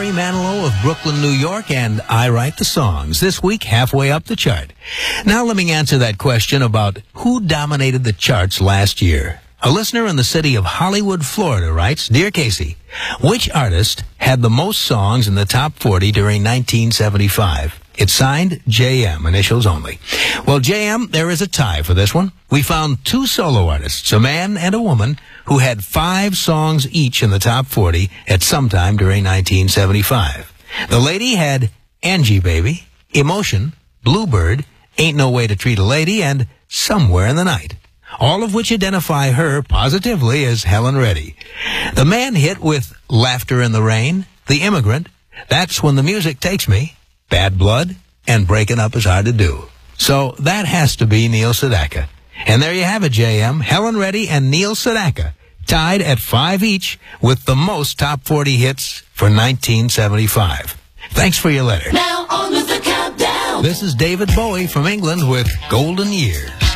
Barry Manilow of Brooklyn, New York, and I Write the Songs. This week, halfway up the chart. Now let me answer that question about who dominated the charts last year. A listener in the city of Hollywood, Florida writes, Dear Casey, which artist had the most songs in the top 40 during 1975? It's signed JM, initials only. Well, JM, there is a tie for this one. We found two solo artists, a man and a woman, who had 5 songs each in the top 40 at some time during 1975. The lady had Angie Baby, Emotion, Bluebird, Ain't No Way to Treat a Lady, and Somewhere in the Night, all of which identify her positively as Helen Reddy. The man hit with Laughter in the Rain, The Immigrant, That's When the Music Takes Me, Bad Blood, and Breaking Up Is Hard to Do. So that has to be Neil Sedaka. And there you have it, JM. Helen Reddy and Neil Sedaka tied at 5 each with the most top 40 hits for 1975. Thanks for your letter. Now on with the countdown. This is David Bowie from England with Golden Years.